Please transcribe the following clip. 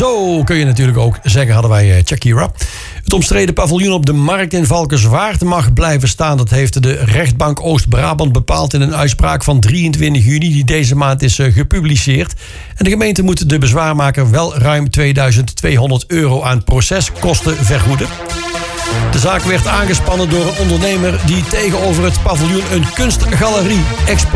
Zo kun je natuurlijk ook zeggen, hadden wij Shakira. Het omstreden paviljoen op de Markt in Valkenswaard mag blijven staan. Dat heeft de rechtbank Oost-Brabant bepaald in een uitspraak van 23 juni... die deze maand is gepubliceerd. En de gemeente moet de bezwaarmaker wel ruim €2200 aan proceskosten vergoeden. De zaak werd aangespannen door een ondernemer die tegenover het paviljoen een kunstgalerie